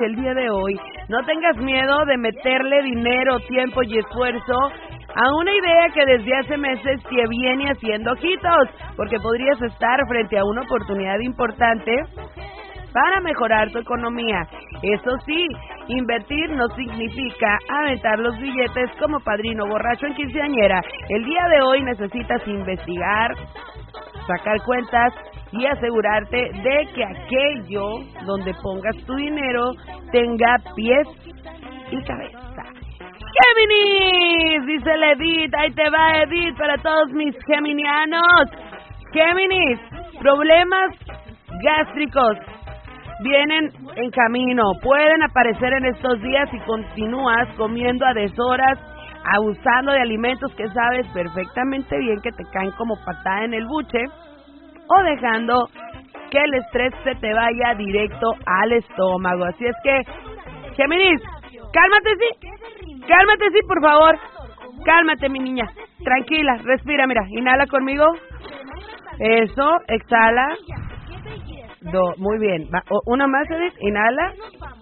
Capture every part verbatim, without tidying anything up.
el día de hoy. No tengas miedo de meterle dinero, tiempo y esfuerzo a una idea que desde hace meses te viene haciendo ojitos, porque podrías estar frente a una oportunidad importante para mejorar tu economía. Eso sí, invertir no significa aventar los billetes como padrino borracho en quinceañera. El día de hoy necesitas investigar, sacar cuentas y asegurarte de que aquello donde pongas tu dinero tenga pies y cabeza. ¡Géminis! Dice la Edith, ahí te va Edith para todos mis geminianos. Géminis, problemas gástricos vienen en camino, pueden aparecer en estos días si continúas comiendo a deshoras, abusando de alimentos que sabes perfectamente bien que te caen como patada en el buche, o dejando que el estrés se te vaya directo al estómago. Así es que, Géminis, cálmate, sí, cálmate, sí, por favor, cálmate, mi niña, tranquila, respira, mira, inhala conmigo, eso, exhala. Do, muy bien. Va, una más, Edith. Inhala.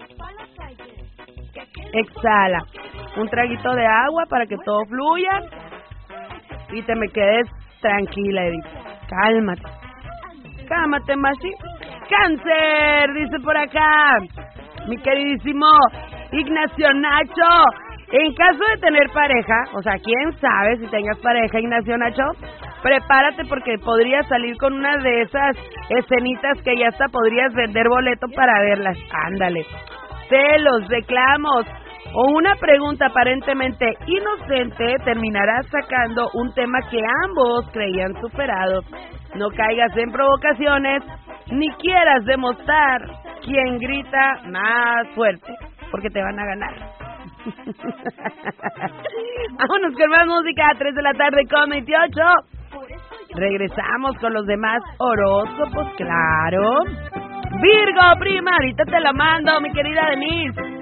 Exhala. Un traguito de agua para que todo fluya. Y te me quedes tranquila, Edith. Cálmate. Cálmate, Mashi. Cáncer, dice por acá mi queridísimo Ignacio Nacho. En caso de tener pareja, o sea, quién sabe si tengas pareja, Ignacio Nacho, prepárate porque podrías salir con una de esas escenitas que ya hasta podrías vender boleto para verlas. Ándale. Celos, reclamos o una pregunta aparentemente inocente terminará sacando un tema que ambos creían superado. No caigas en provocaciones ni quieras demostrar quién grita más fuerte, porque te van a ganar. Vámonos con más música a tres de la tarde con veintiocho. Regresamos con los demás horóscopos, claro. Virgo, prima, ahorita te la mando, mi querida Denise.